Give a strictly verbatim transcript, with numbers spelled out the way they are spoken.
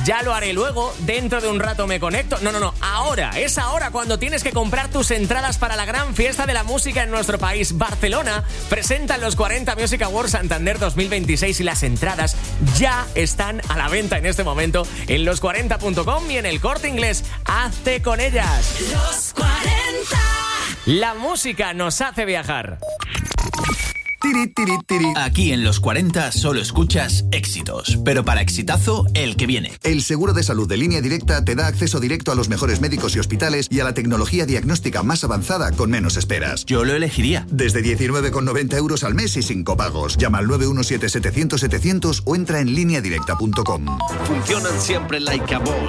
ya lo haré luego, dentro de un rato me conecto. No, no, no, ahora, es ahora cuando tienes que comprar tus entradas para la gran fiesta de la música en nuestro país. Barcelona presenta los cuarenta Music Awards Santander dos mil veintiséis y las entradas ya están a la venta en este momento en los cuarenta punto com y en el Corte Inglés. Hazte con ellas. Los cuarenta. La música nos hace viajar. Tiri, tiri, tiri. Aquí en Los cuarenta solo escuchas éxitos, pero para exitazo, el que viene. El seguro de salud de Línea Directa te da acceso directo a los mejores médicos y hospitales y a la tecnología diagnóstica más avanzada con menos esperas. Yo lo elegiría. Desde diecinueve con noventa euros al mes y sin copagos. Llama al nueve uno siete, setecientos, setecientos o entra en línea directa punto com. Funcionan siempre like a boss.